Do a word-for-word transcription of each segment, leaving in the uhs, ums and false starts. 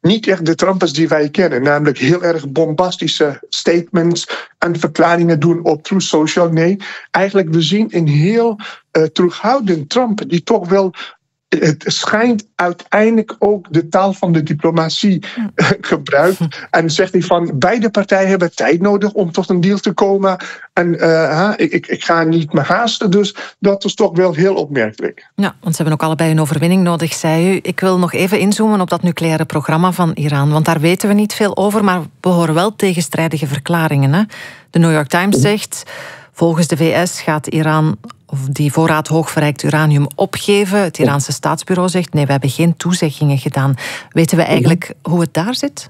niet echt de Trumpers die wij kennen. Namelijk heel erg bombastische statements en verklaringen doen op Truth Social. Nee, eigenlijk we zien een heel uh, terughoudend Trump die toch wel... Het schijnt uiteindelijk ook de taal van de diplomatie uh, gebruikt. En zegt hij van beide partijen hebben tijd nodig om tot een deal te komen. En uh, ik, ik, ik ga niet me haasten. Dus dat is toch wel heel opmerkelijk. Ja, want ze hebben ook allebei een overwinning nodig, zei u. Ik wil nog even inzoomen op dat nucleaire programma van Iran. Want daar weten we niet veel over, maar we horen wel tegenstrijdige verklaringen. Hè? De New York Times zegt... Volgens de V S gaat Iran of die voorraad hoogverrijkt uranium opgeven. Het Iraanse staatsbureau zegt nee, we hebben geen toezeggingen gedaan. Weten we eigenlijk hoe het daar zit?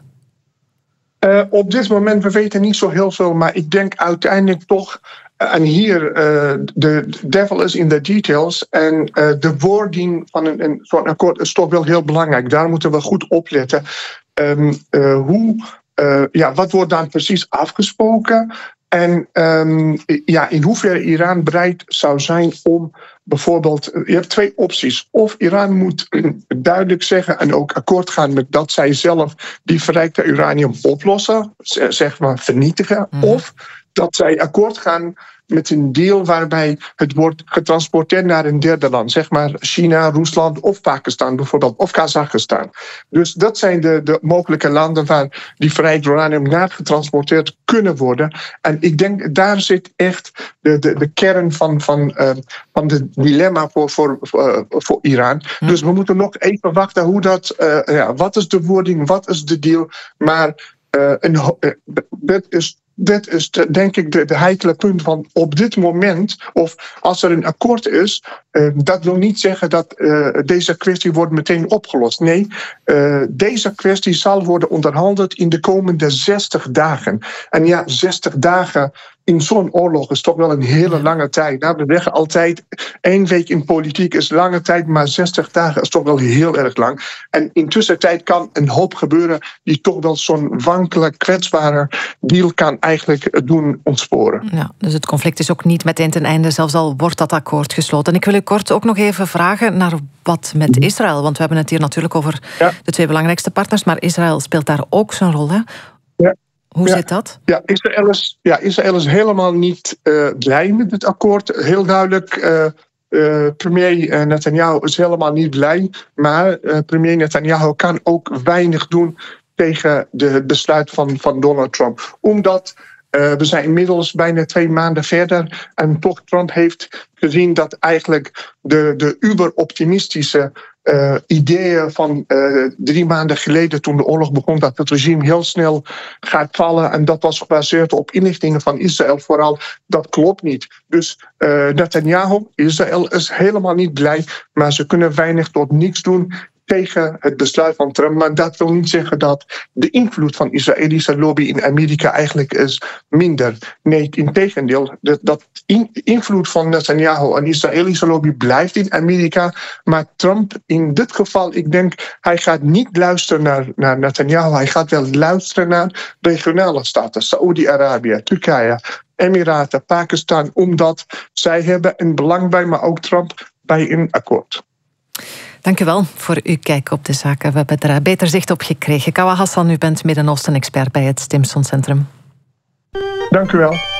Uh, op dit moment, we weten niet zo heel veel, maar ik denk uiteindelijk toch... En hier, uh, de devil is in the details. En uh, de wording van een, een soort akkoord is toch wel heel belangrijk. Daar moeten we goed op letten. Um, uh, hoe, uh, ja, wat wordt dan precies afgesproken? En um, ja, in hoeverre Iran bereid zou zijn om bijvoorbeeld... Je hebt twee opties. Of Iran moet duidelijk zeggen en ook akkoord gaan met dat zij zelf die verrijkte uranium oplossen, zeg maar vernietigen. Mm. Of dat zij akkoord gaan met een deal waarbij het wordt getransporteerd naar een derde land. Zeg maar China, Rusland of Pakistan bijvoorbeeld, of Kazachstan. Dus dat zijn de, de mogelijke landen waar die verrijkt uranium naar getransporteerd kunnen worden. En ik denk, daar zit echt de, de, de kern van, van, uh, van het dilemma voor, voor, uh, voor Iran. Hm. Dus we moeten nog even wachten hoe dat... Uh, ja, wat is de wording, wat is de deal? Maar uh, een, uh, dat is... Dit is de, denk ik de, de heikele punt van op dit moment, of als er een akkoord is, uh, dat wil niet zeggen dat uh, deze kwestie wordt meteen opgelost. Nee, uh, deze kwestie zal worden onderhandeld in de komende zestig dagen. En ja, zestig dagen in zo'n oorlog is toch wel een hele lange tijd. Nou, we zeggen altijd, één week in politiek is lange tijd, maar zestig dagen is toch wel heel erg lang. En intussen tijd kan een hoop gebeuren die toch wel zo'n wankele, kwetsbare deal kan eigenlijk doen ontsporen. Ja, dus het conflict is ook niet meteen ten einde, zelfs al wordt dat akkoord gesloten. En ik wil u kort ook nog even vragen naar wat met Israël, want we hebben het hier natuurlijk over ja. de twee belangrijkste partners, maar Israël speelt daar ook zijn rol, hè? Ja. Hoe ja, zit dat? Ja, Israël is, ja, Israël is helemaal niet uh, blij met het akkoord. Heel duidelijk, uh, uh, premier Netanyahu is helemaal niet blij. Maar uh, premier Netanyahu kan ook weinig doen tegen de, het besluit van, van Donald Trump. Omdat uh, we zijn inmiddels bijna twee maanden verder. En toch Trump heeft gezien dat eigenlijk de, de uber-optimistische Uh, ideeën van uh, drie maanden geleden toen de oorlog begon, dat het regime heel snel gaat vallen. En dat was gebaseerd op inlichtingen van Israël vooral. Dat klopt niet. Dus uh, Netanyahu, Israël is helemaal niet blij, maar ze kunnen weinig tot niks doen tegen het besluit van Trump. Maar dat wil niet zeggen dat de invloed van de Israëlische lobby in Amerika eigenlijk is minder. Nee, integendeel. De dat in, invloed van Netanyahu en de Israëlische lobby blijft in Amerika. Maar Trump in dit geval, ik denk, hij gaat niet luisteren naar, naar Netanyahu. Hij gaat wel luisteren naar regionale staten. Saoedi-Arabië, Turkije, Emiraten, Pakistan. Omdat zij hebben een belang bij, maar ook Trump, bij een akkoord. Dank u wel voor uw kijk op de zaken. We hebben er beter zicht op gekregen. Kawa Hassan, u bent Midden-Oosten-expert bij het Stimson Centrum. Dank u wel.